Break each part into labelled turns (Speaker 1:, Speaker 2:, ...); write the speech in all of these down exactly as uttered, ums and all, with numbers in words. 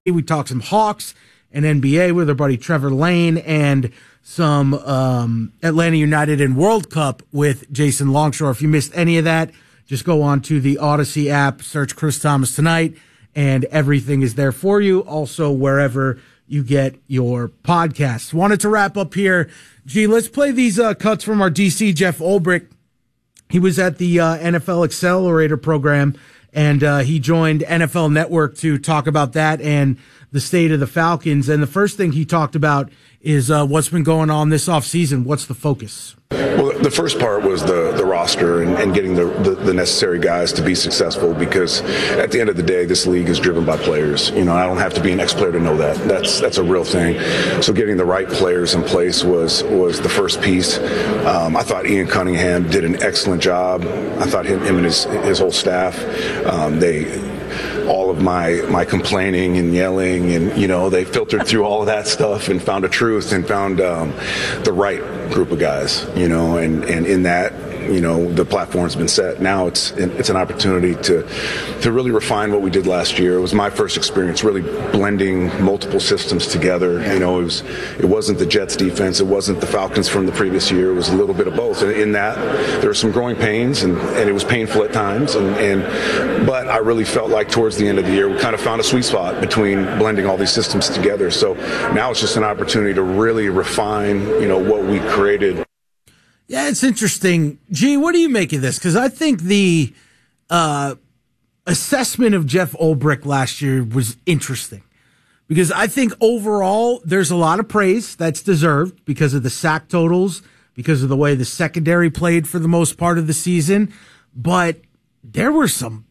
Speaker 1: We talked some Hawks and N B A with our buddy Trevor Lane, and some um, Atlanta United and World Cup with Jason Longshore. If you missed any of that, just go on to the Odyssey app, search Chris Thomas Tonight, and everything is there for you. Also, wherever you get your podcasts. Wanted to wrap up here. Gee, let's play these uh, cuts from our D C, Jeff Ulbrich. He was at the uh, N F L Accelerator program, and uh, he joined N F L Network to talk about that and the state of the Falcons. And the first thing he talked about is uh, what's been going on this offseason. What's the focus?
Speaker 2: Well, the first part was the, the roster and, and getting the, the, the necessary guys to be successful, because at the end of the day, this league is driven by players. You know, I don't have to be an ex-player to know that. That's that's a real thing. So getting the right players in place was was the first piece. Um, I thought Ian Cunningham did an excellent job. I thought him, him and his, his whole staff, um, they... all of my, my complaining and yelling, and, you know, they filtered through all of that stuff and found a truth and found um, the right group of guys, you know, and, and in that, you know, the platform's been set. Now it's it's an opportunity to to really refine what we did last year. It was my first experience really blending multiple systems together. You know, it was it wasn't the Jets defense, it wasn't the Falcons from the previous year. It was a little bit of both. And in that, there were some growing pains, and, and it was painful at times. And, and but I really felt like towards the end of the year, we kind of found a sweet spot between blending all these systems together. So now it's just an opportunity to really refine, you know, what we created.
Speaker 1: Yeah, it's interesting. Gee, what do you make of this? Because I think the uh, assessment of Jeff Ulbrich last year was interesting. Because I think overall there's a lot of praise that's deserved because of the sack totals, because of the way the secondary played for the most part of the season. But there were some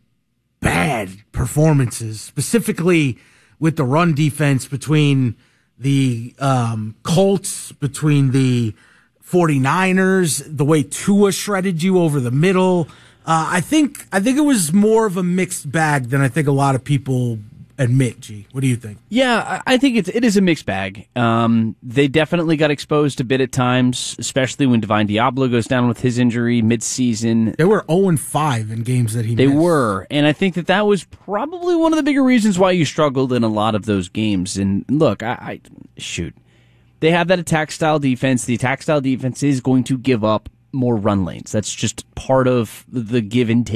Speaker 1: bad performances, specifically with the run defense between the um, Colts, between the forty-niners, the way Tua shredded you over the middle. Uh, I think I think it was more of a mixed bag than I think a lot of people admit. G, what do you think?
Speaker 3: Yeah, I think it's it is a mixed bag. Um, they definitely got exposed a bit at times, especially when Divine Diablo goes down with his injury mid-season.
Speaker 1: They were oh and five in games that he
Speaker 3: They
Speaker 1: missed.
Speaker 3: were, and I think that that was probably one of the bigger reasons why you struggled in a lot of those games. And look, I, I shoot. They have that attack-style defense. The attack-style defense is going to give up more run lanes. That's just part of the give and take.